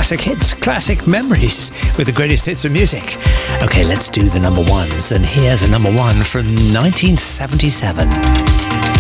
classic hits, classic memories with the greatest hits of music. Okay, let's do the number ones. And here's a number one from 1977.